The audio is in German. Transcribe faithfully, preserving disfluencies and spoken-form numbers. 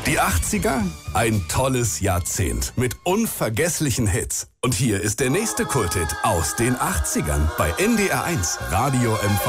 Die achtziger? Ein tolles Jahrzehnt mit unvergesslichen Hits. Und hier ist der nächste Kulthit aus den achtzigern bei N D R eins Radio M V.